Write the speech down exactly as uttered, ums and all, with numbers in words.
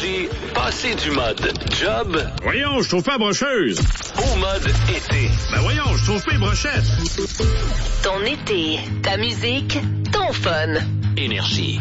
Énergie, passez du mode job. Voyons, je trouve pas brocheuse. Au mode été. Ben voyons, je trouve pas les brochettes. Ton été, ta musique, ton fun. Énergie.